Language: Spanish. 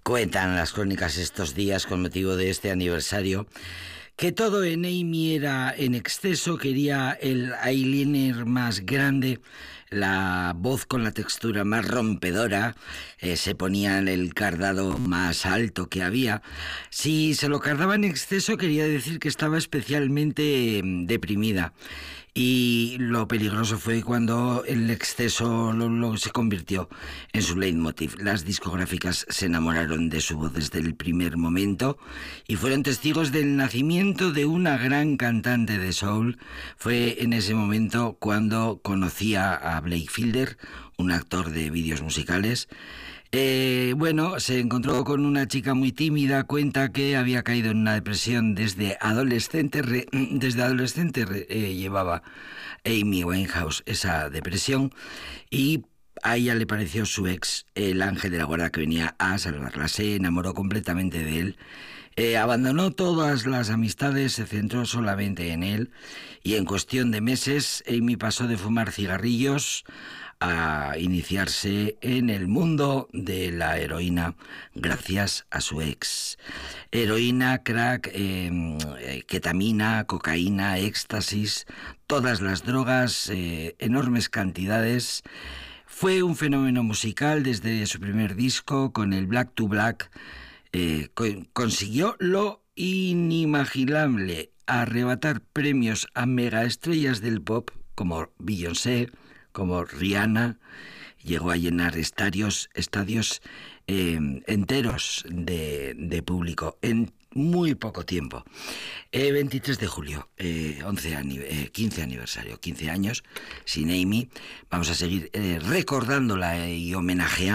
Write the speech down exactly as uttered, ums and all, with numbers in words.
Cuentan las crónicas estos días, con motivo de este aniversario, que todo en Amy era en exceso. Quería el eyeliner más grande, la voz con la textura más rompedora, eh, se ponía el cardado más alto que había. Si se lo cardaba en exceso, quería decir que estaba especialmente deprimida. Y lo peligroso fue cuando el exceso lo, lo se convirtió en su leitmotiv. Las discográficas se enamoraron de su voz desde el primer momento y fueron testigos del nacimiento de una gran cantante de soul. Fue en ese momento cuando conocía a Blake Fielder, un actor de vídeos musicales. Eh, bueno, se encontró con una chica muy tímida. Cuenta que había caído en una depresión desde adolescente. Re, desde adolescente re, eh, llevaba Amy Winehouse esa depresión, y a ella le pareció su ex el ángel de la guarda que venía a salvarla. Se enamoró completamente de él. Eh, abandonó todas las amistades, se centró solamente en él, y en cuestión de meses Amy pasó de fumar cigarrillos a iniciarse en el mundo de la heroína gracias a su ex. Heroína, crack, eh, ketamina, cocaína, éxtasis, todas las drogas, eh, enormes cantidades. Fue un fenómeno musical desde su primer disco con el Black to Black. Eh, co- consiguió lo inimaginable: arrebatar premios a megaestrellas del pop como Beyoncé, como Rihanna. Llegó a llenar estadios, estadios eh, enteros de, de público en muy poco tiempo. Eh, veintitrés de julio, eh, once ani- eh, quince aniversario, quince años sin Amy. Vamos a seguir eh, recordándola eh, y homenajeándola